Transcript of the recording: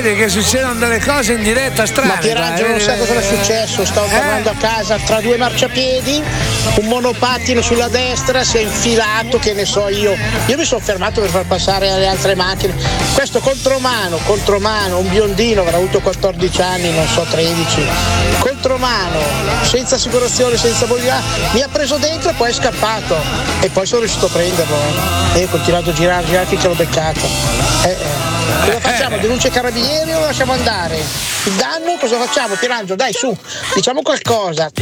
vedi che succedono delle cose in diretta strane. Ma Pierangelo non sa cosa è successo, stavo tornando a casa tra due marciapiedi, un monopattino sulla destra si è infilato, che ne so io mi sono fermato per far passare le altre macchine, questo contromano, un biondino, avrà avuto 14 anni, non so 13, contromano, senza assicurazione, senza bolliglia, mi ha preso dentro e poi è scappato e poi sono riuscito a prenderlo e ho continuato a girare finché l'ho beccato. Cosa facciamo? Denuncia i carabinieri o lo lasciamo andare? Il danno cosa facciamo? Pierangelo, dai su, diciamo qualcosa.